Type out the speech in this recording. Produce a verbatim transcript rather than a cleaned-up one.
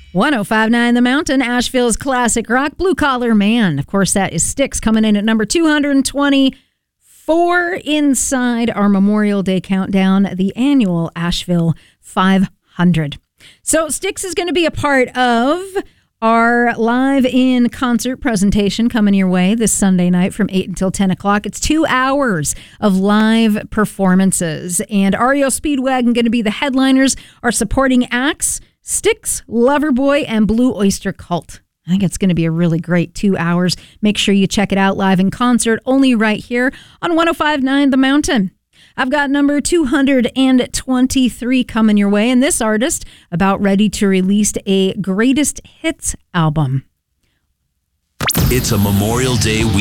one oh five point nine The Mountain, Asheville's classic rock, Blue Collar Man. Of course, that is Styx coming in at number two hundred twenty-four inside our Memorial Day countdown, the annual Asheville five hundred. So Styx is going to be a part of our live in concert presentation coming your way this Sunday night from eight until ten o'clock. It's two hours of live performances, and R E O Speedwagon going to be the headliners. Our supporting acts, Styx, Loverboy, and Blue Oyster Cult. I think it's going to be a really great two hours. Make sure you check it out live in concert, only right here on one oh five point nine The Mountain. I've got number two hundred twenty-three coming your way, and this artist about ready to release a greatest hits album. It's a Memorial Day week.